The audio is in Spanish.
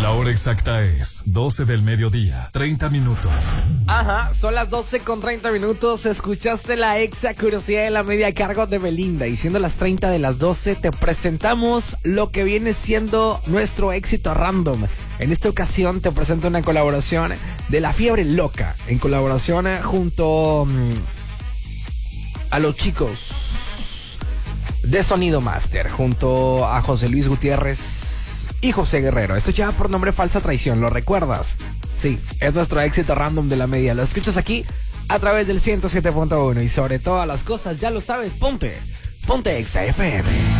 La hora exacta es 12 del mediodía, 30 minutos. Ajá, son las 12:30. Escuchaste la exa curiosidad de la media a cargo de Belinda. Y siendo las 30 de las 12, te presentamos lo que viene siendo nuestro éxito random. En esta ocasión te presento una colaboración de La Fiebre Loca, en colaboración junto a los chicos de Sonido Master, junto a José Luis Gutiérrez y José Guerrero. Esto lleva por nombre Falsa Traición, ¿lo recuerdas? Sí, es nuestro éxito random de la media. Lo escuchas aquí a través del 107.1 y sobre todas las cosas, ya lo sabes, ponte Exa FM.